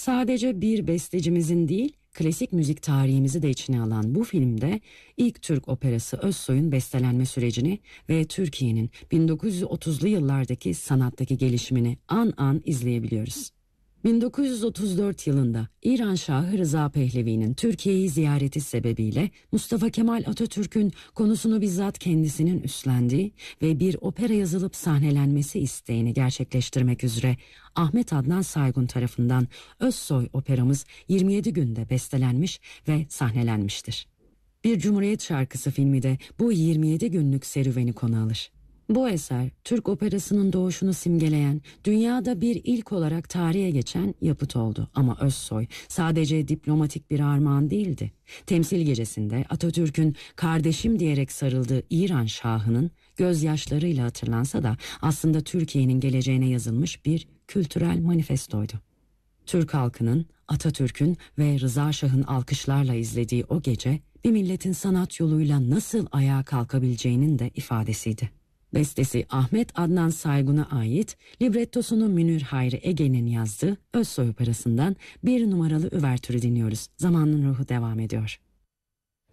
Sadece bir bestecimizin değil, klasik müzik tarihimizi de içine alan bu filmde ilk Türk operası Özsoy'un bestelenme sürecini ve Türkiye'nin 1930'lu yıllardaki sanattaki gelişimini an an izleyebiliyoruz. 1934 yılında İran Şahı Rıza Pehlevi'nin Türkiye'yi ziyareti sebebiyle Mustafa Kemal Atatürk'ün konusunu bizzat kendisinin üstlendiği ve bir opera yazılıp sahnelenmesi isteğini gerçekleştirmek üzere Ahmet Adnan Saygun tarafından Özsoy operamız 27 günde bestelenmiş ve sahnelenmiştir. Bir Cumhuriyet Şarkısı filmi de bu 27 günlük serüveni konu alır. Bu eser Türk operasının doğuşunu simgeleyen, dünyada bir ilk olarak tarihe geçen yapıt oldu. Ama Özsoy sadece diplomatik bir armağan değildi. Temsil gecesinde Atatürk'ün kardeşim diyerek sarıldığı İran Şahı'nın gözyaşlarıyla hatırlansa da aslında Türkiye'nin geleceğine yazılmış bir kültürel manifestoydu. Türk halkının, Atatürk'ün ve Rıza Şah'ın alkışlarla izlediği o gece bir milletin sanat yoluyla nasıl ayağa kalkabileceğinin de ifadesiydi. Bestesi Ahmet Adnan Saygun'a ait, librettosunu Münir Hayri Ege'nin yazdığı Özsoy Operası'ndan bir numaralı üvertürü dinliyoruz. Zamanın Ruhu devam ediyor.